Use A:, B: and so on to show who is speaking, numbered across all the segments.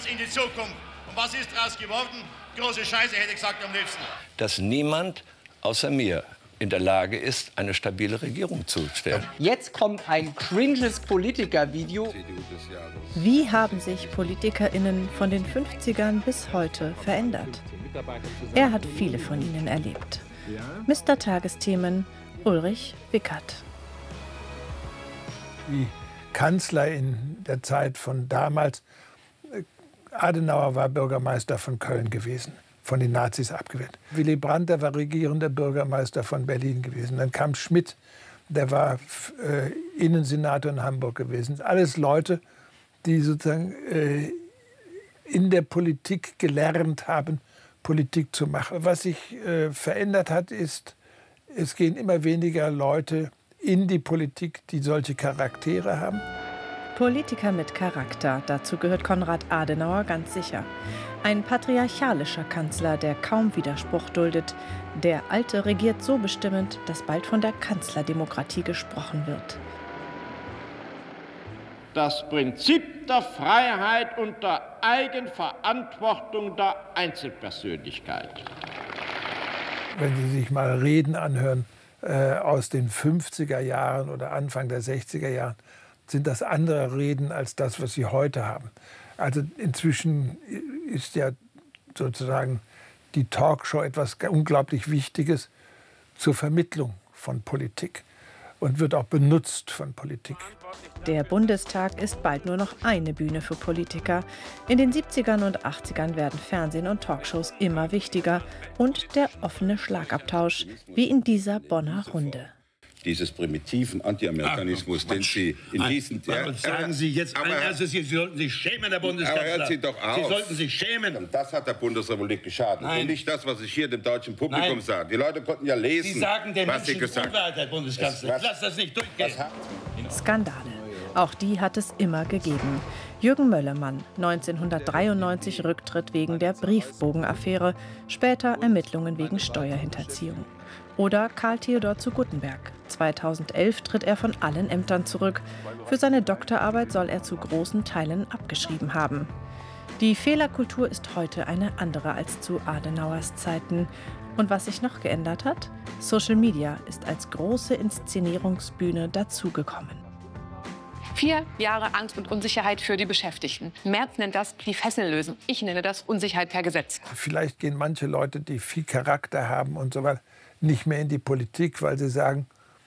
A: in die Zukunft. Und was ist daraus geworden? Große Scheiße, hätte ich gesagt am liebsten.
B: Dass niemand außer mir in der Lage ist, eine stabile Regierung zu stellen.
C: Jetzt kommt ein cringes Politiker-Video.
D: Wie haben sich PolitikerInnen von den 50ern bis heute verändert? Er hat viele von ihnen erlebt. Mr. Tagesthemen Ulrich Wickert.
E: Die Kanzler in der Zeit von damals, Adenauer war Bürgermeister von Köln gewesen, von den Nazis abgewählt. Willy Brandt, der war regierender Bürgermeister von Berlin gewesen. Dann kam Schmidt, der war Innensenator in Hamburg gewesen. Alles Leute, die sozusagen in der Politik gelernt haben, Politik zu machen. Was sich verändert hat, ist, es gehen immer weniger Leute in die Politik, die solche Charaktere haben.
D: Politiker mit Charakter, dazu gehört Konrad Adenauer ganz sicher. Ein patriarchalischer Kanzler, der kaum Widerspruch duldet. Der Alte regiert so bestimmend, dass bald von der Kanzlerdemokratie gesprochen wird.
F: Das Prinzip der Freiheit und der Eigenverantwortung der Einzelpersönlichkeit.
E: Wenn Sie sich mal Reden anhören aus den 50er Jahren oder Anfang der 60er Jahren, sind das andere Reden als das, was Sie heute haben. Also inzwischen ist ja sozusagen die Talkshow etwas unglaublich Wichtiges zur Vermittlung von Politik und wird auch benutzt von Politik.
D: Der Bundestag ist bald nur noch eine Bühne für Politiker. In den 70ern und 80ern werden Fernsehen und Talkshows immer wichtiger und der offene Schlagabtausch, wie in dieser Bonner Runde.
G: Dieses primitiven Anti-Amerikanismus, den Sie in diesen...
H: Sagen Sie jetzt ein erstes, Sie sollten sich schämen, Herr Bundeskanzler.
G: Aber hören Sie doch auf.
H: Sie sollten sich schämen.
G: Und das hat der Bundesrepublik geschadet.
H: Nein.
G: Und nicht das, was ich hier dem deutschen Publikum
H: Nein.
G: sage. Die Leute konnten ja lesen,
H: Sie sagen den
G: was Sie
H: Menschen
G: gesagt haben.
H: Unwahrheit, Herr Bundeskanzler. Ich lasse das nicht durchgehen.
D: Skandale. Auch die hat es immer gegeben. Jürgen Möllermann, 1993 Rücktritt wegen der Briefbogenaffäre, später Ermittlungen wegen Steuerhinterziehung. Oder Karl Theodor zu Guttenberg. 2011 tritt er von allen Ämtern zurück. Für seine Doktorarbeit soll er zu großen Teilen abgeschrieben haben. Die Fehlerkultur ist heute eine andere als zu Adenauers Zeiten. Und was sich noch geändert hat? Social Media ist als große Inszenierungsbühne dazugekommen.
I: 4 Jahre Angst und Unsicherheit für die Beschäftigten. Merz nennt das die Fesseln lösen. Ich nenne das Unsicherheit per Gesetz.
E: Vielleicht gehen manche Leute, die viel Charakter haben und so weiter, nicht mehr in die Politik, weil sie sagen,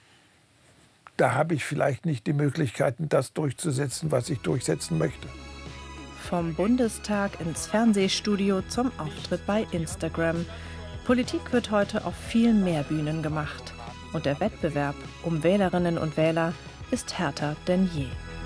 E: da habe ich vielleicht nicht die Möglichkeiten, das durchzusetzen, was ich durchsetzen möchte.
D: Vom Bundestag ins Fernsehstudio zum Auftritt bei Instagram. Politik wird heute auf viel mehr Bühnen gemacht. Und der Wettbewerb um Wählerinnen und Wähler ist härter denn je.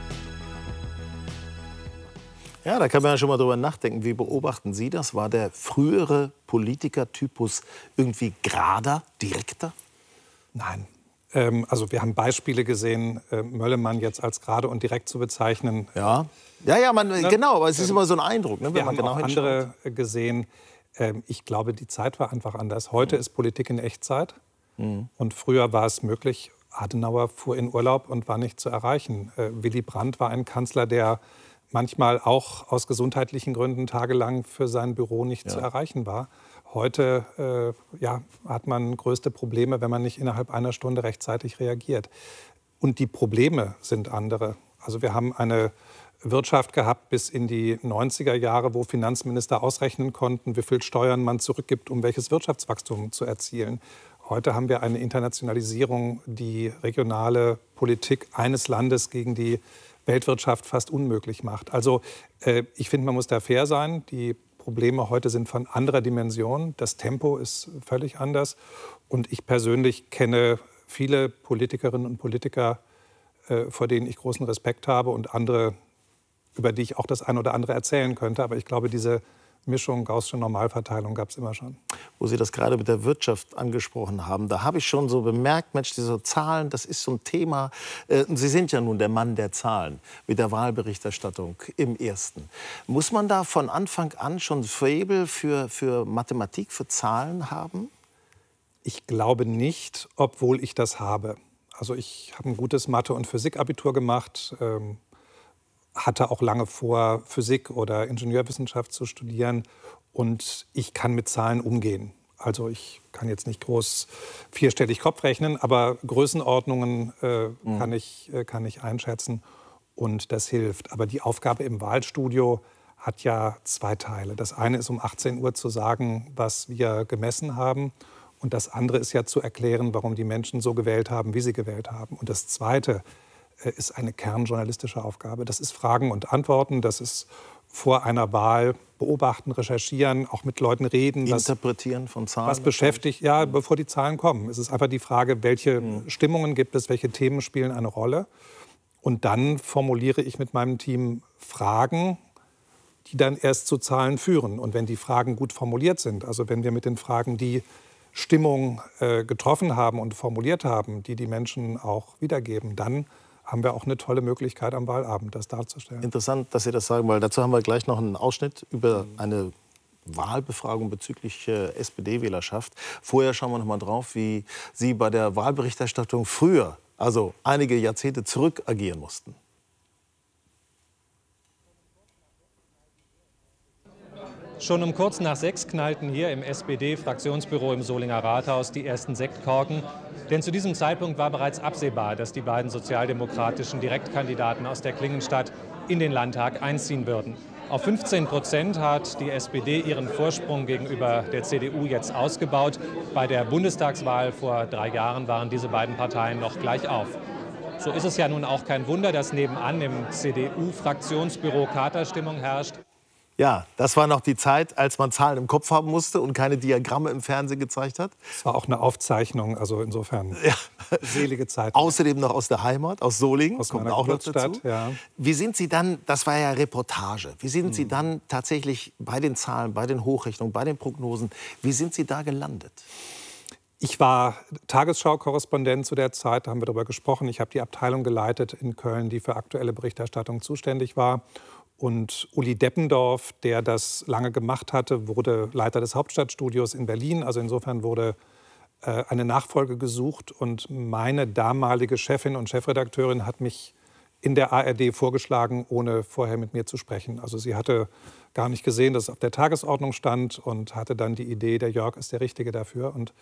J: Ja, da kann man ja schon mal drüber nachdenken. Wie beobachten Sie das? War der frühere Politikertypus irgendwie gerader, direkter?
K: Nein. Also wir haben Beispiele gesehen, Möllemann jetzt als gerade und direkt zu bezeichnen.
J: Ja, genau, aber es ist immer so ein Eindruck, ne, wenn
K: wir
J: man
K: haben
J: genau
K: auch andere gesehen. Ich glaube, die Zeit war einfach anders. Heute ist Politik in Echtzeit. Und früher war es möglich, Adenauer fuhr in Urlaub und war nicht zu erreichen. Willy Brandt war ein Kanzler, der manchmal auch aus gesundheitlichen Gründen tagelang für sein Büro nicht zu erreichen war. Heute hat man größte Probleme, wenn man nicht innerhalb einer Stunde rechtzeitig reagiert. Und die Probleme sind andere. Also wir haben eine Wirtschaft gehabt bis in die 90er Jahre, wo Finanzminister ausrechnen konnten, wie viel Steuern man zurückgibt, um welches Wirtschaftswachstum zu erzielen. Heute haben wir eine Internationalisierung, die regionale Politik eines Landes gegen die Weltwirtschaft fast unmöglich macht. Also ich finde, man muss da fair sein. Die Probleme heute sind von anderer Dimension. Das Tempo ist völlig anders. Und ich persönlich kenne viele Politikerinnen und Politiker, vor denen ich großen Respekt habe und andere, über die ich auch das eine oder andere erzählen könnte. Aber ich glaube, diese Mischung, gaußsche Normalverteilung gab es immer schon.
J: Wo Sie das gerade mit der Wirtschaft angesprochen haben, da habe ich schon so bemerkt, Mensch, diese Zahlen, das ist so ein Thema. Sie sind ja nun der Mann der Zahlen mit der Wahlberichterstattung im Ersten. Muss man da von Anfang an schon Faible für Mathematik, für Zahlen haben?
K: Ich glaube nicht, obwohl ich das habe. Also ich habe ein gutes Mathe- und Physikabitur gemacht hatte auch lange vor, Physik oder Ingenieurwissenschaft zu studieren. Und ich kann mit Zahlen umgehen. Also ich kann jetzt nicht groß vierstellig Kopf rechnen, aber Größenordnungen kann ich einschätzen und das hilft. Aber die Aufgabe im Wahlstudio hat ja zwei Teile. Das eine ist, um 18 Uhr zu sagen, was wir gemessen haben. Und das andere ist ja zu erklären, warum die Menschen so gewählt haben, wie sie gewählt haben. Und das zweite ist eine kernjournalistische Aufgabe. Das ist Fragen und Antworten, das ist vor einer Wahl beobachten, recherchieren, auch mit Leuten reden.
J: Interpretieren von Zahlen.
K: Was beschäftigt, ja, bevor die Zahlen kommen. Es ist einfach die Frage, welche Stimmungen gibt es, welche Themen spielen eine Rolle. Und dann formuliere ich mit meinem Team Fragen, die dann erst zu Zahlen führen. Und wenn die Fragen gut formuliert sind, also wenn wir mit den Fragen die Stimmung getroffen haben und formuliert haben, die die Menschen auch wiedergeben, dann haben wir auch eine tolle Möglichkeit am Wahlabend, das darzustellen.
J: Interessant, dass Sie das sagen, weil dazu haben wir gleich noch einen Ausschnitt über eine Wahlbefragung bezüglich SPD-Wählerschaft. Vorher schauen wir noch mal drauf, wie Sie bei der Wahlberichterstattung früher, also einige Jahrzehnte zurück, agieren mussten.
K: Schon um kurz nach 6 knallten hier im SPD-Fraktionsbüro im Solinger Rathaus die ersten Sektkorken. Denn zu diesem Zeitpunkt war bereits absehbar, dass die beiden sozialdemokratischen Direktkandidaten aus der Klingenstadt in den Landtag einziehen würden. Auf 15% hat die SPD ihren Vorsprung gegenüber der CDU jetzt ausgebaut. Bei der Bundestagswahl vor 3 Jahren waren diese beiden Parteien noch gleich auf. So ist es ja nun auch kein Wunder, dass nebenan im CDU-Fraktionsbüro Katerstimmung herrscht.
J: Ja, das war noch die Zeit, als man Zahlen im Kopf haben musste und keine Diagramme im Fernsehen gezeigt hat.
K: Es war auch eine Aufzeichnung, also insofern selige Zeit.
J: Außerdem noch aus der Heimat, aus Solingen,
K: aus
J: kommt auch noch dazu.
K: Ja.
J: Wie sind Sie dann, das war ja Reportage, wie sind Sie dann tatsächlich bei den Zahlen, bei den Hochrechnungen, bei den Prognosen, wie sind Sie da gelandet?
K: Ich war Tagesschau-Korrespondent zu der Zeit, da haben wir darüber gesprochen. Ich habe die Abteilung geleitet in Köln, die für aktuelle Berichterstattung zuständig war. Und Uli Deppendorf, der das lange gemacht hatte, wurde Leiter des Hauptstadtstudios in Berlin. Also insofern wurde eine Nachfolge gesucht. Und meine damalige Chefin und Chefredakteurin hat mich in der ARD vorgeschlagen, ohne vorher mit mir zu sprechen. Also sie hatte gar nicht gesehen, dass es auf der Tagesordnung stand und hatte dann die Idee, der Jörg ist der Richtige dafür. Und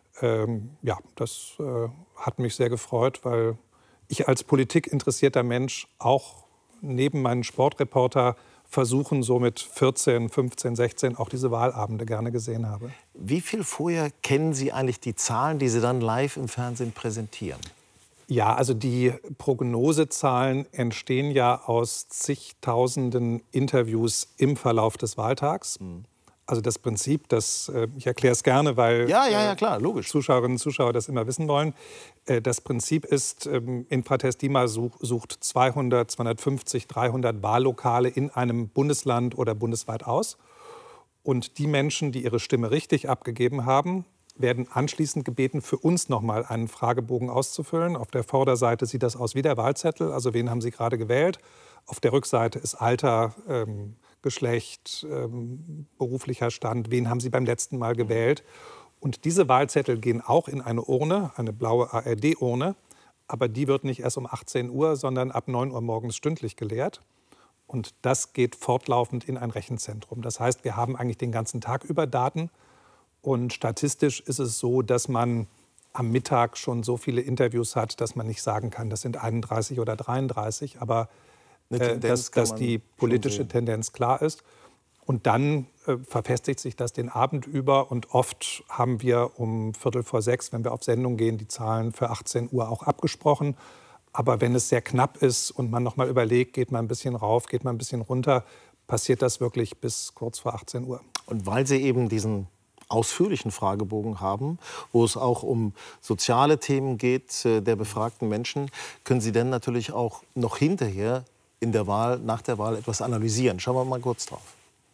K: ja, das hat mich sehr gefreut, weil ich als politikinteressierter Mensch auch neben meinen Sportreporter versuchen, so mit 14, 15, 16 auch diese Wahlabende gerne gesehen habe.
J: Wie viel vorher kennen Sie eigentlich die Zahlen, die Sie dann live im Fernsehen präsentieren?
K: Ja, also die Prognosezahlen entstehen ja aus zigtausenden Interviews im Verlauf des Wahltags. Also das Prinzip, ich erkläre es gerne, weil
J: klar, logisch.
K: Zuschauerinnen und Zuschauer das immer wissen wollen. Das Prinzip ist, Infratest DIMA sucht 200, 250, 300 Wahllokale in einem Bundesland oder bundesweit aus. Und die Menschen, die ihre Stimme richtig abgegeben haben, werden anschließend gebeten, für uns nochmal einen Fragebogen auszufüllen. Auf der Vorderseite sieht das aus wie der Wahlzettel, also wen haben Sie gerade gewählt. Auf der Rückseite ist Alter, Geschlecht, beruflicher Stand, wen haben Sie beim letzten Mal gewählt. Und diese Wahlzettel gehen auch in eine Urne, eine blaue ARD-Urne, aber die wird nicht erst um 18 Uhr, sondern ab 9 Uhr morgens stündlich geleert. Und das geht fortlaufend in ein Rechenzentrum. Das heißt, wir haben eigentlich den ganzen Tag über Daten. Und statistisch ist es so, dass man am Mittag schon so viele Interviews hat, dass man nicht sagen kann, das sind 31 oder 33, aber dass die politische Tendenz klar ist. Und dann verfestigt sich das den Abend über. Und oft haben wir um 5:45, wenn wir auf Sendung gehen, die Zahlen für 18 Uhr auch abgesprochen. Aber wenn es sehr knapp ist und man noch mal überlegt, geht man ein bisschen rauf, geht man ein bisschen runter, passiert das wirklich bis kurz vor 18 Uhr.
J: Und weil Sie eben diesen ausführlichen Fragebogen haben, wo es auch um soziale Themen geht der befragten Menschen, können Sie dann natürlich auch noch hinterher in der Wahl, nach der Wahl etwas analysieren. Schauen wir mal kurz drauf.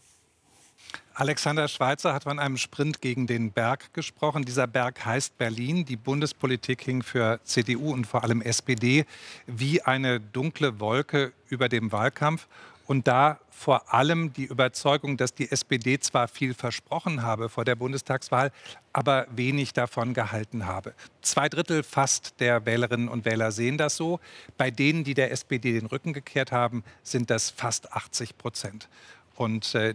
K: Alexander Schweitzer hat von einem Sprint gegen den Berg gesprochen. Dieser Berg heißt Berlin. Die Bundespolitik hing für CDU und vor allem SPD wie eine dunkle Wolke über dem Wahlkampf. Und da vor allem die Überzeugung, dass die SPD zwar viel versprochen habe vor der Bundestagswahl, aber wenig davon gehalten habe. 2/3 fast der Wählerinnen und Wähler sehen das so. Bei denen, die der SPD den Rücken gekehrt haben, sind das fast 80%. Und